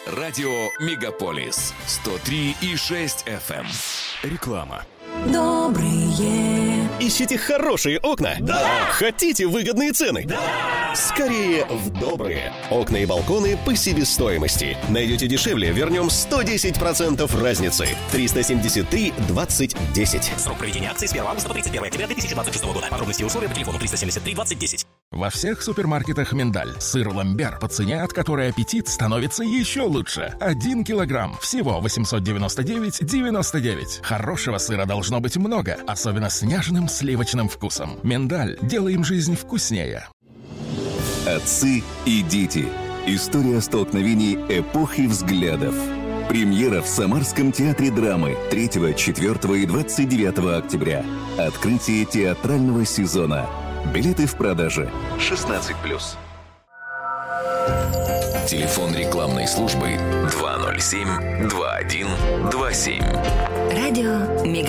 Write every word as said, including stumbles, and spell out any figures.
Радио Мегаполис сто три и шесть эф эм. Реклама. Добрые. Ищите хорошие окна? Да! Хотите выгодные цены? Да! Скорее в добрые. Окна и балконы по себестоимости. Найдете дешевле, вернем сто десять процентов разницы. триста семьдесят три двадцать десять. Срок проведения акции с первого августа по тридцать первое октября две тысячи двадцать шестого года. Подробности и условия по телефону триста семьдесят три двадцать десять. Во всех супермаркетах «Миндаль». Сыр ламбер по цене, от которой аппетит становится еще лучше. Один килограмм. Всего восемьсот девяносто девять девяносто девять. Хорошего сыра должно быть много, особенно с нежным сливочным вкусом. «Миндаль». Делаем жизнь вкуснее. Отцы и дети. История столкновений эпох и взглядов. Премьера в Самарском театре драмы третьего, четвёртого и двадцать девятого октября. Открытие театрального сезона. Билеты в продаже. шестнадцать плюс. Телефон рекламной службы два ноль семь два один два семь. Радио Мегаполис.